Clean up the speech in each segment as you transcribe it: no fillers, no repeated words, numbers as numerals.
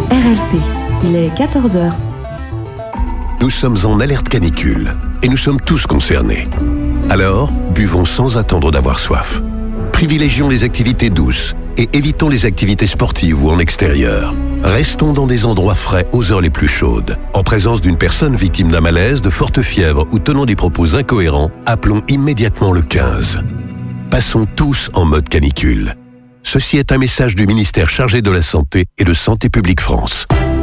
RLP, il est 14h. Nous sommes en alerte canicule et nous sommes tous concernés. Alors, buvons sans attendre d'avoir soif. Privilégions les activités douces et évitons les activités sportives ou en extérieur. Restons dans des endroits frais aux heures les plus chaudes. En présence d'une personne victime d'un malaise, de forte fièvre ou tenant des propos incohérents, appelons immédiatement le 15. Passons tous en mode canicule. Ceci est un message du ministère chargé de la Santé et de Santé publique France.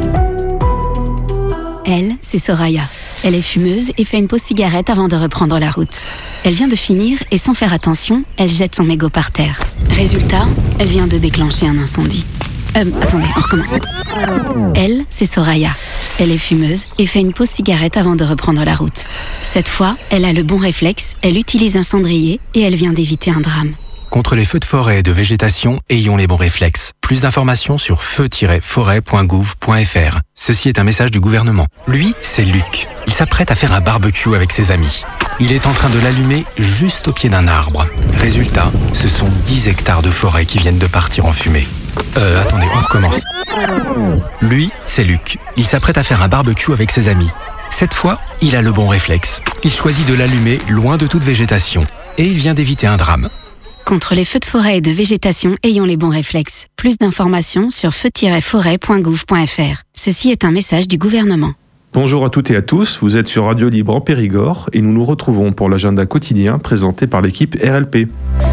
Elle, c'est Soraya. Elle est fumeuse et fait une pause cigarette avant de reprendre la route. Elle vient de finir et sans faire attention, elle jette son mégot par terre. Résultat, elle vient de déclencher un incendie. Attendez, on recommence. Elle, c'est Soraya. Elle est fumeuse et fait une pause cigarette avant de reprendre la route. Cette fois, elle a le bon réflexe, elle utilise un cendrier et elle vient d'éviter un drame. Contre les feux de forêt et de végétation, ayons les bons réflexes. Plus d'informations sur feu-forêt.gouv.fr. Ceci est un message du gouvernement. Lui, c'est Luc. Il s'apprête à faire un barbecue avec ses amis. Il est en train de l'allumer juste au pied d'un arbre. Résultat, ce sont 10 hectares de forêt qui viennent de partir en fumée. Attendez, on recommence. Lui, c'est Luc. Il s'apprête à faire un barbecue avec ses amis. Cette fois, il a le bon réflexe. Il choisit de l'allumer loin de toute végétation. Et il vient d'éviter un drame. Contre les feux de forêt et de végétation, ayons les bons réflexes. Plus d'informations sur feu-forêt.gouv.fr. Ceci est un message du gouvernement. Bonjour à toutes et à tous, vous êtes sur Radio Libre en Périgord et nous nous retrouvons pour l'agenda quotidien présenté par l'équipe RLP.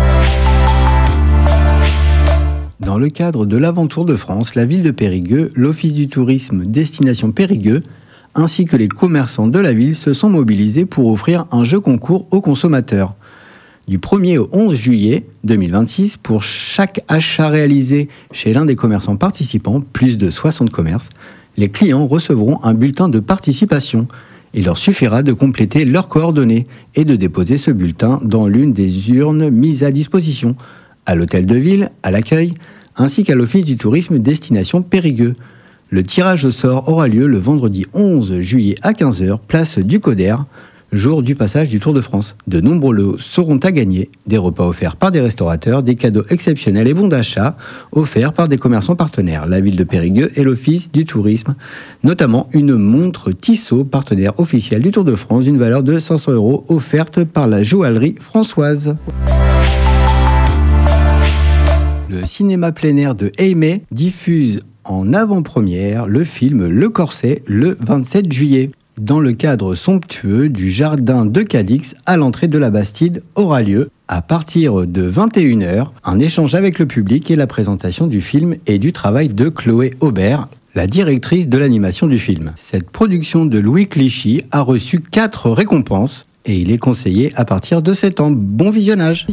Dans le cadre de l'Aventour de France, la ville de Périgueux, l'Office du tourisme Destination Périgueux, ainsi que les commerçants de la ville se sont mobilisés pour offrir un jeu concours aux consommateurs. Du 1er au 11 juillet 2026, pour chaque achat réalisé chez l'un des commerçants participants, plus de 60 commerces, les clients recevront un bulletin de participation. Il leur suffira de compléter leurs coordonnées et de déposer ce bulletin dans l'une des urnes mises à disposition, à l'hôtel de ville, à l'accueil, ainsi qu'à l'Office du tourisme Destination Périgueux. Le tirage au sort aura lieu le vendredi 11 juillet à 15h, place du Coder, jour du passage du Tour de France. De nombreux lots seront à gagner, des repas offerts par des restaurateurs, des cadeaux exceptionnels et bons d'achat offerts par des commerçants partenaires, la ville de Périgueux et l'Office du tourisme, notamment une montre Tissot, partenaire officiel du Tour de France, d'une valeur de 500 € offerte par la joaillerie Françoise. Le cinéma plein air de Aimé diffuse en avant-première le film Le Corset le 27 juillet. Dans le cadre somptueux du jardin de Cadix, à l'entrée de la Bastide, aura lieu, à partir de 21h, un échange avec le public et la présentation du film et du travail de Chloé Aubert, la directrice de l'animation du film. Cette production de Louis Clichy a reçu 4 récompenses et il est conseillé à partir de 7 ans. Bon visionnage!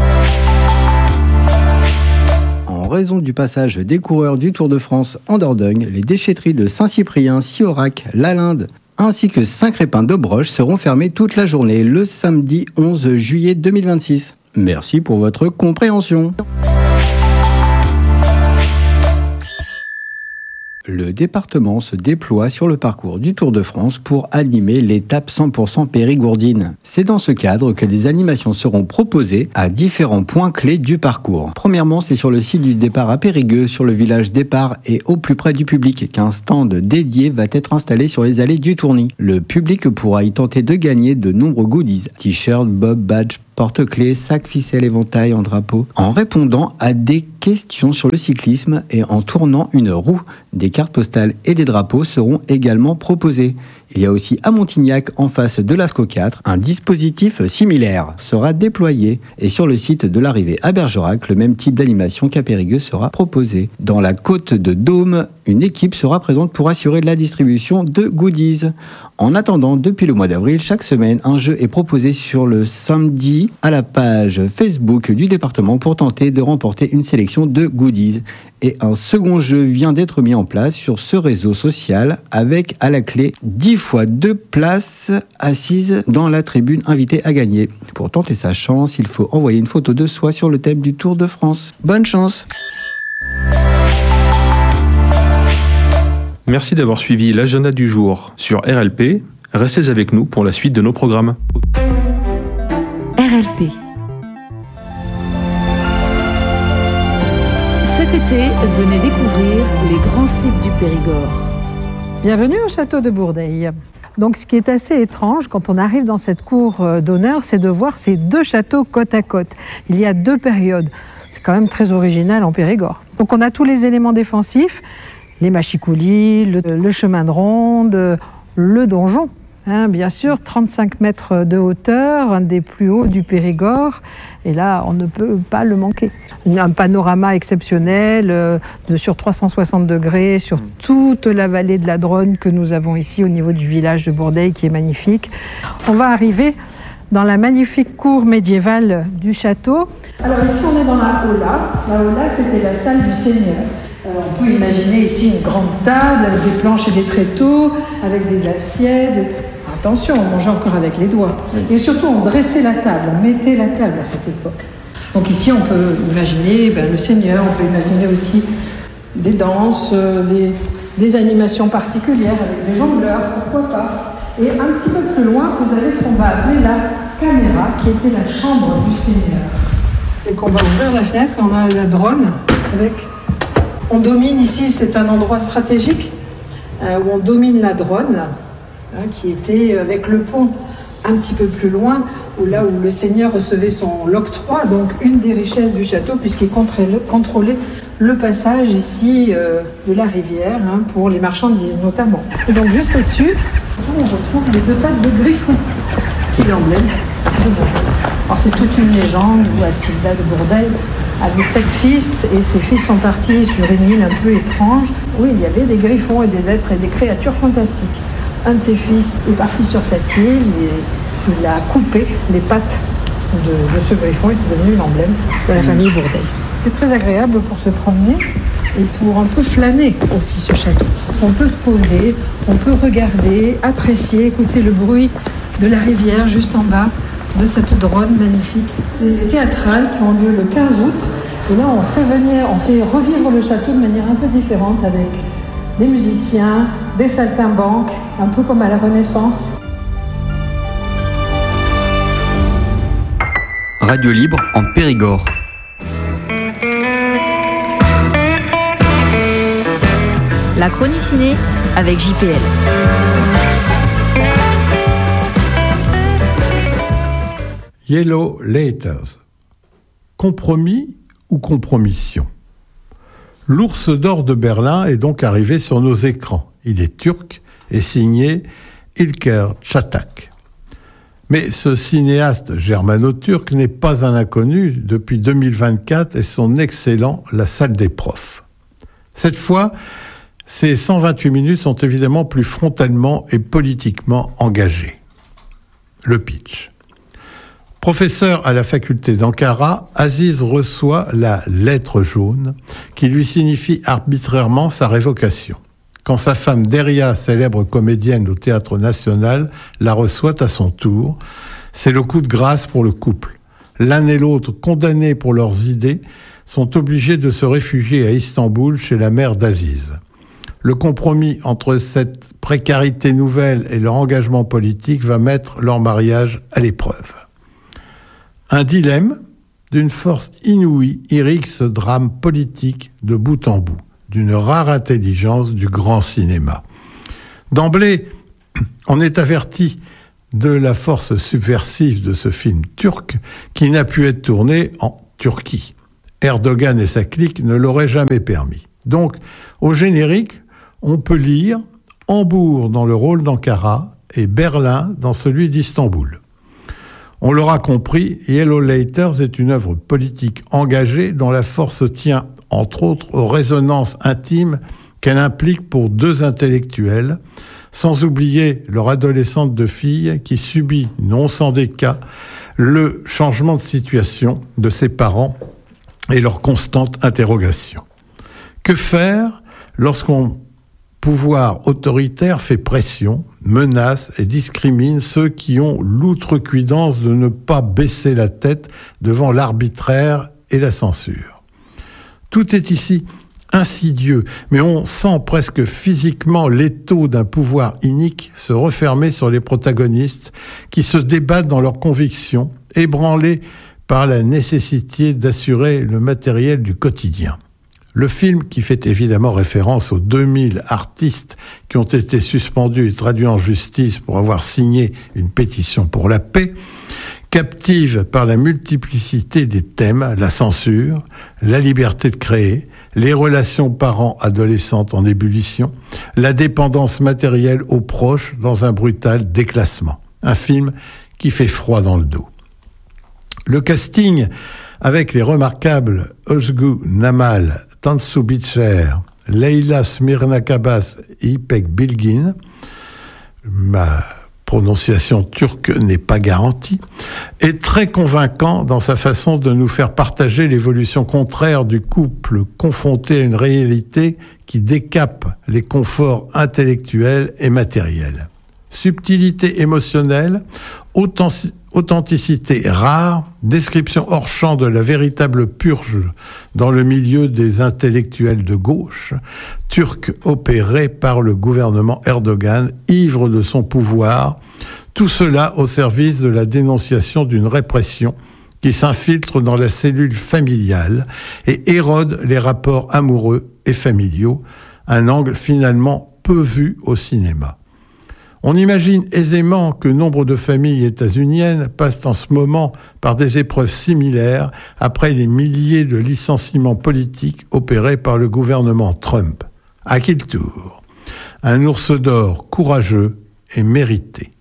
En raison du passage des coureurs du Tour de France en Dordogne, les déchetteries de Saint-Cyprien, Siorac, Lalinde, ainsi que Saint-Crépin d'Aubroche seront fermées toute la journée le samedi 11 juillet 2026. Merci pour votre compréhension. Le département se déploie sur le parcours du Tour de France pour animer l'étape 100% périgourdine. C'est dans ce cadre que des animations seront proposées à différents points clés du parcours. Premièrement, c'est sur le site du départ à Périgueux, sur le village départ et au plus près du public, qu'un stand dédié va être installé sur les allées du Tourny. Le public pourra y tenter de gagner de nombreux goodies, t-shirts, bob, badge, porte-clés, sacs, ficelles, éventails en drapeau, en répondant à des questions sur le cyclisme et en tournant une roue. Des cartes postales et des drapeaux seront également proposés. Il y a aussi à Montignac, en face de l'Asco 4, un dispositif similaire sera déployé et sur le site de l'arrivée à Bergerac, le même type d'animation qu'à Périgueux sera proposé. Dans la côte de Dôme, une équipe sera présente pour assurer la distribution de goodies. En attendant, depuis le mois d'avril, chaque semaine, un jeu est proposé sur le samedi à la page Facebook du département pour tenter de remporter une sélection de goodies. Et un second jeu vient d'être mis en place sur ce réseau social avec à la clé 10 fois 2 places assises dans la tribune invitée à gagner. Pour tenter sa chance, il faut envoyer une photo de soi sur le thème du Tour de France. Bonne chance! Merci d'avoir suivi l'agenda du jour sur RLP. Restez avec nous pour la suite de nos programmes. RLP. Cet été, été, venez découvrir les grands sites du Périgord. Bienvenue au château de Bourdeil. Donc ce qui est assez étrange quand on arrive dans cette cour d'honneur, c'est de voir ces deux châteaux côte à côte. Il y a deux périodes. C'est quand même très original en Périgord. Donc on a tous les éléments défensifs, les mâchicoulis, le chemin de ronde, le donjon. Bien sûr, 35 mètres de hauteur, un des plus hauts du Périgord. Et là, on ne peut pas le manquer. Un panorama exceptionnel sur 360 degrés sur toute la vallée de la Dronne que nous avons ici au niveau du village de Bourdeil qui est magnifique. On va arriver dans la magnifique cour médiévale du château. Alors ici, on est dans la Aula. La Aula, c'était la salle du Seigneur. On peut imaginer ici une grande table avec des planches et des tréteaux, avec des assiettes. Attention, on mangeait encore avec les doigts. Et surtout, on dressait la table, on mettait la table à cette époque. Donc ici, on peut imaginer le Seigneur, on peut imaginer aussi des danses, des animations particulières avec des jongleurs, pourquoi pas. Et un petit peu plus loin, vous avez ce qu'on va appeler la caméra, qui était la chambre du Seigneur. Et qu'on va ouvrir la fenêtre et on a la Dronne avec... On domine ici, c'est un endroit stratégique où on domine la Dronne, qui était avec le pont un petit peu plus loin, où le Seigneur recevait son octroi, donc une des richesses du château, puisqu'il contrôlait le passage ici de la rivière pour les marchandises notamment. Et donc juste au-dessus, on retrouve les deux pattes de Griffon, qui est l'emblème de Bourdeil. Alors c'est toute une légende où Athilda de Bourdeil avait 7 fils et ses fils sont partis sur une île un peu étrange où il y avait des griffons et des êtres et des créatures fantastiques. Un de ses fils est parti sur cette île et il a coupé les pattes de ce griffon et c'est devenu l'emblème de la famille Bourdeil. C'est très agréable pour se promener et pour un peu flâner aussi ce château. On peut se poser, on peut regarder, apprécier, écouter le bruit de la rivière juste en bas de cette Dronne magnifique. C'est des théâtrales qui ont lieu le 15 août. Et là, on fait revivre le château de manière un peu différente avec des musiciens, des saltimbanques, un peu comme à la Renaissance. Radio Libre en Périgord. La chronique ciné avec JPL. Yellow Letters. Compromis ou compromission? L'Ours d'or de Berlin est donc arrivé sur nos écrans. Il est turc et signé İlker Çatak. Mais ce cinéaste germano-turc n'est pas un inconnu depuis 2024 et son excellent La Salle des Profs. Cette fois, ces 128 minutes sont évidemment plus frontalement et politiquement engagées. Le pitch. Professeur à la faculté d'Ankara, Aziz reçoit la lettre jaune qui lui signifie arbitrairement sa révocation. Quand sa femme Deria, célèbre comédienne au Théâtre National, la reçoit à son tour, c'est le coup de grâce pour le couple. L'un et l'autre, condamnés pour leurs idées, sont obligés de se réfugier à Istanbul chez la mère d'Aziz. Le compromis entre cette précarité nouvelle et leur engagement politique va mettre leur mariage à l'épreuve. Un dilemme d'une force inouïe irrigue ce drame politique de bout en bout, d'une rare intelligence du grand cinéma. D'emblée, on est averti de la force subversive de ce film turc qui n'a pu être tourné en Turquie. Erdogan et sa clique ne l'auraient jamais permis. Donc, au générique, on peut lire Hambourg dans le rôle d'Ankara et Berlin dans celui d'Istanbul. On l'aura compris, Yellow Letters est une œuvre politique engagée dont la force tient, entre autres, aux résonances intimes qu'elle implique pour deux intellectuels, sans oublier leur adolescente de fille qui subit, non sans des cas, le changement de situation de ses parents et leur constante interrogation. Que faire lorsqu'on pouvoir autoritaire fait pression, menace et discrimine ceux qui ont l'outrecuidance de ne pas baisser la tête devant l'arbitraire et la censure. Tout est ici insidieux, mais on sent presque physiquement l'étau d'un pouvoir inique se refermer sur les protagonistes qui se débattent dans leurs convictions, ébranlés par la nécessité d'assurer le matériel du quotidien. Le film, qui fait évidemment référence aux 2000 artistes qui ont été suspendus et traduits en justice pour avoir signé une pétition pour la paix, captive par la multiplicité des thèmes, la censure, la liberté de créer, les relations parents-adolescentes en ébullition, la dépendance matérielle aux proches dans un brutal déclassement. Un film qui fait froid dans le dos. Le casting, avec les remarquables Özgü Namal, Tansu Biçer, Leyla Smirnakabas et İpek Bilgin, ma prononciation turque n'est pas garantie, est très convaincant dans sa façon de nous faire partager l'évolution contraire du couple confronté à une réalité qui décape les conforts intellectuels et matériels. Subtilité émotionnelle, authenticité rare, description hors champ de la véritable purge dans le milieu des intellectuels de gauche, turcs opérés par le gouvernement Erdogan, ivre de son pouvoir, tout cela au service de la dénonciation d'une répression qui s'infiltre dans la cellule familiale et érode les rapports amoureux et familiaux, un angle finalement peu vu au cinéma. On imagine aisément que nombre de familles états-uniennes passent en ce moment par des épreuves similaires après les milliers de licenciements politiques opérés par le gouvernement Trump. À qui le tour ? Un ours d'or courageux et mérité.